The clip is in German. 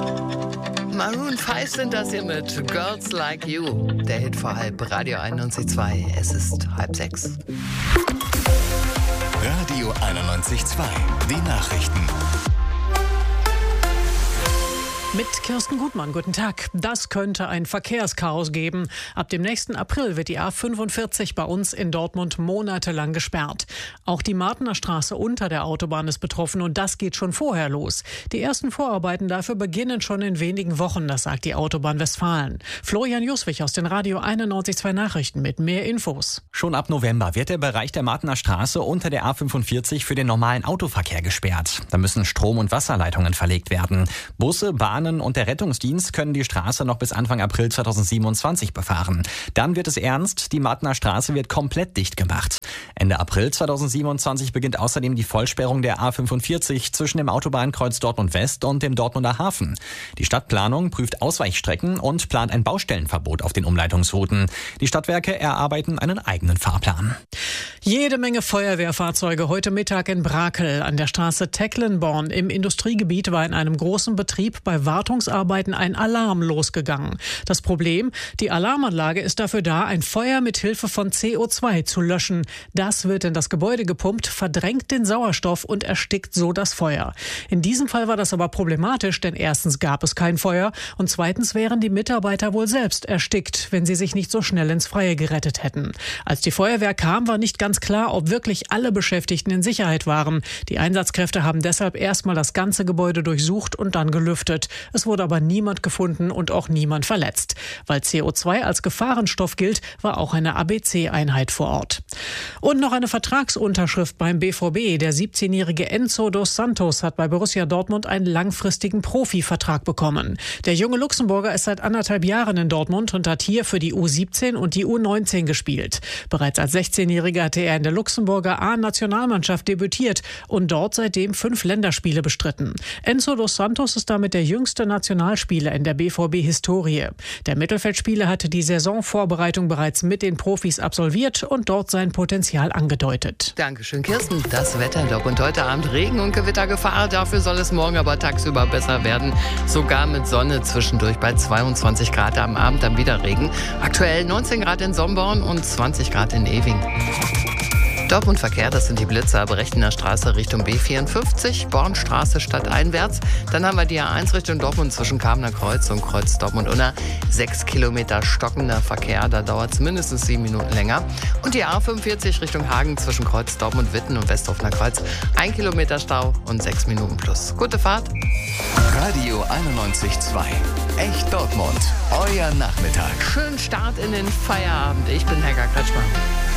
Maroon 5 sind das hier mit Girls Like You. Der Hit vor halb, Radio 91.2. Es ist 5:30. Radio 91.2. Die Nachrichten. Mit Kirsten Gutmann, guten Tag. Das könnte ein Verkehrschaos geben. Ab dem nächsten April wird die A45 bei uns in Dortmund monatelang gesperrt. Auch die Martener Straße unter der Autobahn ist betroffen und das geht schon vorher los. Die ersten Vorarbeiten dafür beginnen schon in wenigen Wochen, das sagt die Autobahn Westfalen. Florian Juswig aus den Radio 91.2 Nachrichten mit mehr Infos. Schon ab November wird der Bereich der Martener Straße unter der A45 für den normalen Autoverkehr gesperrt. Da müssen Strom- und Wasserleitungen verlegt werden. Busse, Bahnen und der Rettungsdienst können die Straße noch bis Anfang April 2027 befahren. Dann wird es ernst, die Martener Straße wird komplett dicht gemacht. Ende April 2027 beginnt außerdem die Vollsperrung der A45 zwischen dem Autobahnkreuz Dortmund West und dem Dortmunder Hafen. Die Stadtplanung prüft Ausweichstrecken und plant ein Baustellenverbot auf den Umleitungsrouten. Die Stadtwerke erarbeiten einen eigenen Fahrplan. Jede Menge Feuerwehrfahrzeuge heute Mittag in Brakel. An der Straße Tecklenborn im Industriegebiet war in einem großen Betrieb bei Wartungsarbeiten ein Alarm losgegangen. Das Problem, die Alarmanlage ist dafür da, ein Feuer mit Hilfe von CO2 zu löschen. Das wird in das Gebäude gepumpt, verdrängt den Sauerstoff und erstickt so das Feuer. In diesem Fall war das aber problematisch, denn erstens gab es kein Feuer und zweitens wären die Mitarbeiter wohl selbst erstickt, wenn sie sich nicht so schnell ins Freie gerettet hätten. Als die Feuerwehr kam, war nicht ganz klar, ob wirklich alle Beschäftigten in Sicherheit waren. Die Einsatzkräfte haben deshalb erstmal das ganze Gebäude durchsucht und dann gelüftet. Es wurde aber niemand gefunden und auch niemand verletzt. Weil CO2 als Gefahrenstoff gilt, war auch eine ABC-Einheit vor Ort. Und noch eine Vertragsunterschrift beim BVB. Der 17-jährige Enzo dos Santos hat bei Borussia Dortmund einen langfristigen Profivertrag bekommen. Der junge Luxemburger ist seit 1,5 Jahren in Dortmund und hat hier für die U17 und die U19 gespielt. Bereits als 16-Jähriger hatte er in der Luxemburger A-Nationalmannschaft debütiert und dort seitdem 5 Länderspiele bestritten. Enzo dos Santos ist damit der jüngste Nationalspieler in der BVB-Historie. Der Mittelfeldspieler hatte die Saisonvorbereitung bereits mit den Profis absolviert und dort sein Potenzial angedeutet. Dankeschön, Kirsten. Das Wetter in Dortmund heute Abend Regen- und Gewittergefahr. Dafür soll es morgen aber tagsüber besser werden. Sogar mit Sonne zwischendurch bei 22 Grad. Am Abend dann wieder Regen. Aktuell 19 Grad in Somborn und 20 Grad in Ewing. Dortmund-Verkehr, das sind die Blitzer, Berechtinger Straße Richtung B54, Bornstraße stadteinwärts. Dann haben wir die A1 Richtung Dortmund zwischen Kamener Kreuz und Kreuz Dortmund-Unna. 6 Kilometer stockender Verkehr, da dauert es mindestens 7 Minuten länger. Und die A45 Richtung Hagen zwischen Kreuz Dortmund-Witten und Westhofener Kreuz. 1 Kilometer Stau und 6 Minuten plus. Gute Fahrt. Radio 91.2. Echt Dortmund. Euer Nachmittag. Schönen Start in den Feierabend. Ich bin Helga Kretschmann.